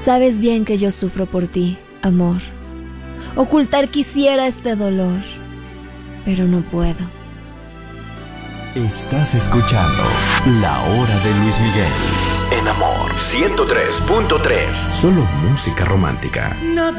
Sabes bien que yo sufro por ti, amor. Ocultar quisiera este dolor, pero no puedo. Estás escuchando La Hora de Luis Miguel en Amor 103.3. Solo música romántica. Nadie